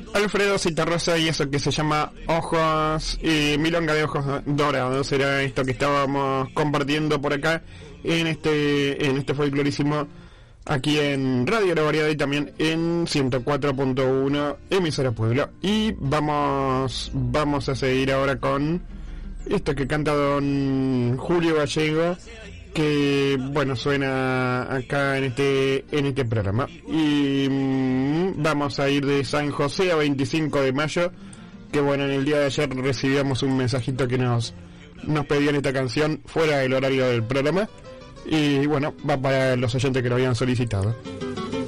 Alfredo Citarrosa y eso que se llama Ojos, Milonga de Ojos Dorados, era esto que estábamos compartiendo por acá en este folclorísimo aquí en Radio La Variedad y también en 104.1 emisora Pueblo. Y vamos a seguir ahora con esto que canta don Julio Gallego, que bueno, suena acá en este programa. Y vamos a ir de San José a 25 de mayo, que bueno, en el día de ayer recibíamos un mensajito que nos pedían esta canción fuera del horario del programa, y bueno, va para los oyentes que lo habían solicitado.